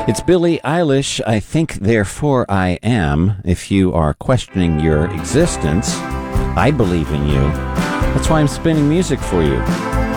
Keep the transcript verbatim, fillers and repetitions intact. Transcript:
It's Billie Eilish, I Think Therefore I Am. If you are questioning your existence, I believe in you. That's why I'm spinning music for you.